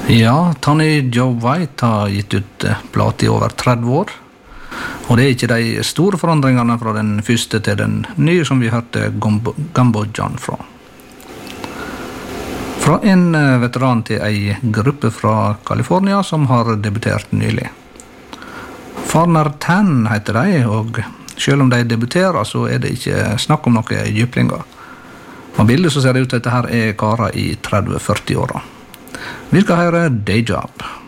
Ja, Tony Joe White har gitt ut plate i over 30 år. Og det ikke de store forandringene fra den første til den nye som vi hørte Gumbo John fra. Fra en veteran til en gruppe fra California som har debutert nylig. Farmer Tan heter de, og selv om de debuterer så det ikke snakk om noen djuplinger. På bildet så ser det ut til at dette her karer i 30-40 åra. Vi skal høre Day Job.